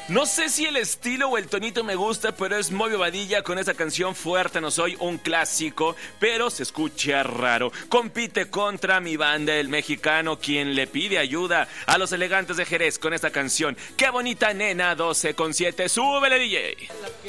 No sé si el estilo o el tonito me gusta, pero es Moby Badilla con esa canción Fuerte No Soy, un clásico, pero se escucha raro. Compite contra Mi Banda El Mexicano, quien le pide ayuda a Los Elegantes de Jerez con esta canción. Qué bonita nena, 12:07, súbele DJ.